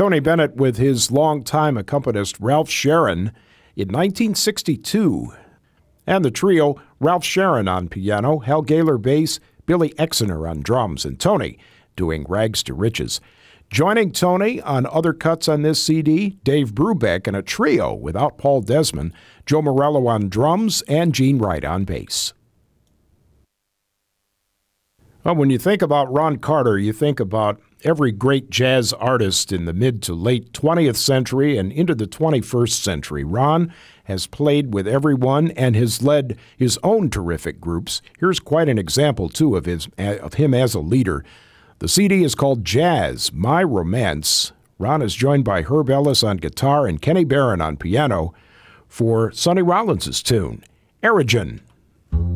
Tony Bennett with his longtime accompanist Ralph Sharon in 1962. And the trio, Ralph Sharon on piano, Hal Gaylor bass, Billy Exner on drums, and Tony doing Rags to Riches. Joining Tony on other cuts on this CD, Dave Brubeck and a trio without Paul Desmond, Joe Morello on drums, and Gene Wright on bass. Well, when you think about Ron Carter, you think about every great jazz artist in the mid to late 20th century and into the 21st century. Ron has played with everyone and has led his own terrific groups. Here's quite an example, too, of him as a leader. The CD is called Jazz, My Romance. Ron is joined by Herb Ellis on guitar and Kenny Barron on piano for Sonny Rollins' tune, Erigen.